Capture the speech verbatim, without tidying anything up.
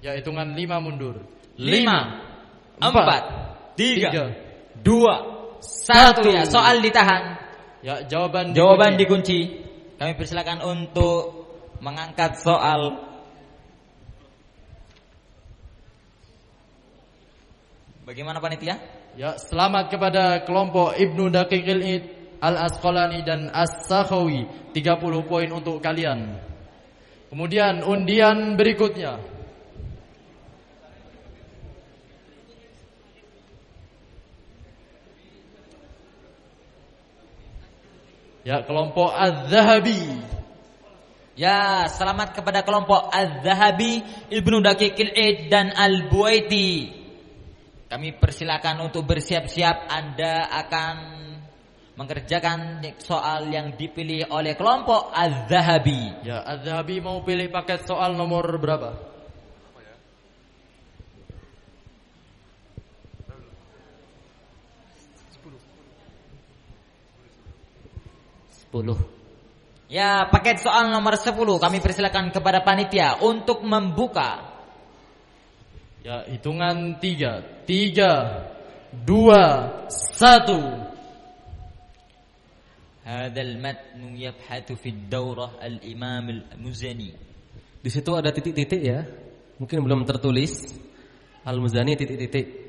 Ya, hitungan lima mundur. Lima, empat, tiga, dua, satu. Ya, soal ditahan. Ya, jawaban Jawaban dikunci. dikunci. Kami persilakan untuk mengangkat soal. Bagaimana panitia? Ya, selamat kepada kelompok Ibnu Daqiqil Id, Al-Asqalani dan As-Sakhawi. tiga puluh poin untuk kalian. Kemudian undian berikutnya. Ya, kelompok Az-Zahabi. Ya, selamat kepada kelompok Az-Zahabi, Ibnu Daqiqil Id dan Al-Buaiti. Kami persilakan untuk bersiap-siap. Anda akan mengerjakan soal yang dipilih oleh kelompok Az-Zahabi. Ya, Az-Zahabi mau pilih paket soal nomor berapa? sepuluh. Ya, paket soal nomor sepuluh. Kami persilakan kepada panitia untuk membuka. Ya, hitungan tiga, tiga, dua, satu. Hadal matnu yabhatu fid daurah al-Imam al-Muzani. Di situ ada titik-titik ya. Mungkin belum tertulis. Al-Muzani titik-titik.